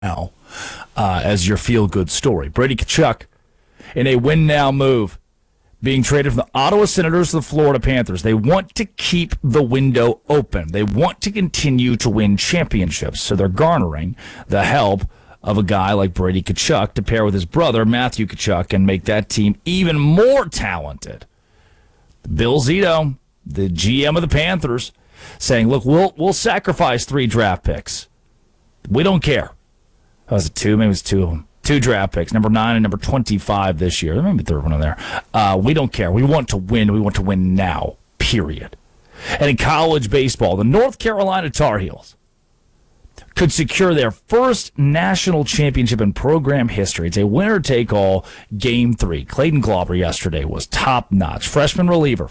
now as your feel-good story. Brady Tkachuk in a win-now move, being traded from the Ottawa Senators to the Florida Panthers. They want to keep the window open. They want to continue to win championships, so they're garnering the help of a guy like Brady Tkachuk to pair with his brother, Matthew Tkachuk, and make that team even more talented. Bill Zito, the GM of the Panthers, saying, look, we'll sacrifice 3 draft picks. We don't care. Was it 2? Maybe it was 2 of them. 2 draft picks, number 9 and number 25 this year. There may be a third one in there. We don't care. We want to win. We want to win now, period. And in college baseball, the North Carolina Tar Heels could secure their first national championship in program history. It's a winner-take-all Game 3. Clayton Glauber yesterday was top-notch. Freshman reliever.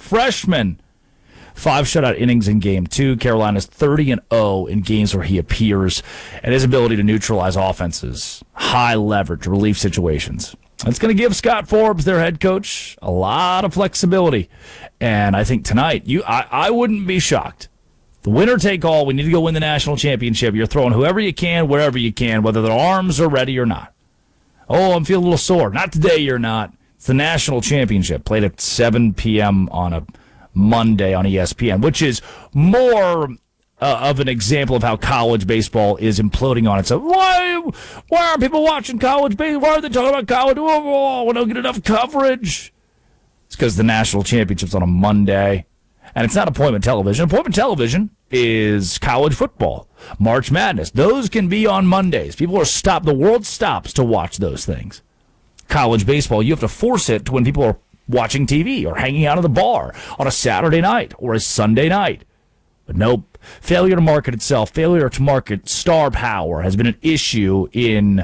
5 shutout innings in Game 2. Carolina's 30-0 in games where he appears, and his ability to neutralize offenses, high leverage relief situations. It's going to give Scott Forbes, their head coach, a lot of flexibility. And I think tonight, I wouldn't be shocked. The winner take all. We need to go win the national championship. You're throwing whoever you can, wherever you can, whether their arms are ready or not. Oh, I'm feeling a little sore. Not today, you're not. It's the national championship, played at 7 p.m. on a Monday on ESPN, which is more of an example of how college baseball is imploding on itself. Why aren't people watching college baseball? Why are they talking about college? We don't get enough coverage. It's because the national championship's on a Monday, and it's not appointment television. Appointment television is college football, March Madness. Those can be on Mondays. The world stops to watch those things. College baseball, you have to force it to when people are watching TV or hanging out at the bar on a Saturday night or a Sunday night. But nope, failure to market itself, failure to market star power has been an issue in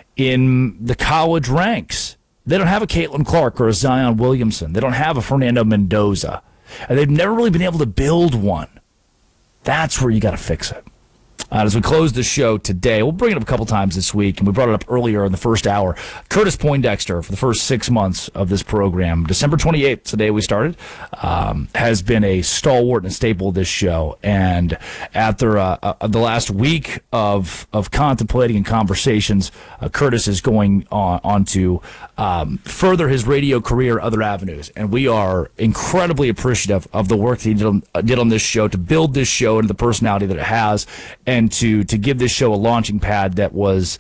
the college ranks. They don't have a Caitlin Clark or a Zion Williamson. They don't have a Fernando Mendoza. And they've never really been able to build one. That's where you got to fix it. As we close the show today, we'll bring it up a couple times this week, and we brought it up earlier in the first hour. Curtis Poindexter, for the first 6 months of this program, December 28th, the day we started, has been a stalwart and a staple of this show. And after the last week of contemplating and conversations, Curtis is going on to further his radio career other avenues. And we are incredibly appreciative of the work that he did on this show to build this show into the personality that it has, and to give this show a launching pad that was,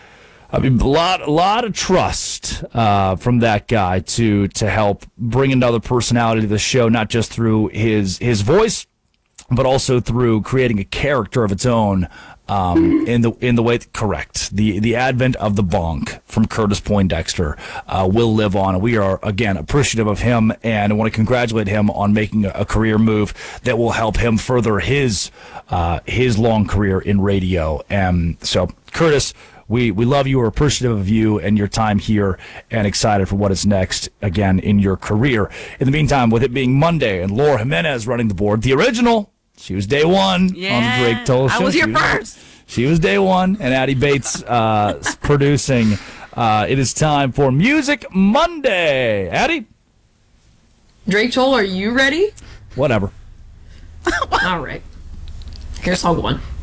a lot of trust from that guy to help bring another personality to the show, not just through his voice, but also through creating a character of its own in the way correct. The advent of the bonk from Curtis Poindexter will live on, and we are again appreciative of him, and I want to congratulate him on making a career move that will help him further his long career in radio. And so, Curtis, we love you. We're appreciative of you and your time here, and excited for what is next again in your career. In the meantime, with it being Monday and Laura Jimenez running the board, the original. She was day one on the Drake Toll Show. I was here first. She was day one, and Addie Bates producing. It is time for Music Monday. Addie? Drake Toll, are you ready? Whatever. All right. Here's song 1.